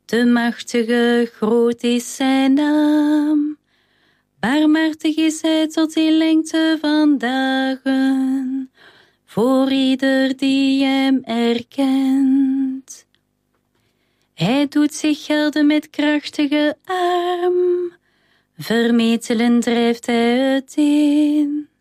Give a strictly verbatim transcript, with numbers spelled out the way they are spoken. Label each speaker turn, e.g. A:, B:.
A: De machtige, groot is zijn naam. Barmhartig is hij tot in lengte van dagen, voor ieder die hem erkent. Hij doet zich gelden met krachtige arm, vermetelen drijft hij uiteen.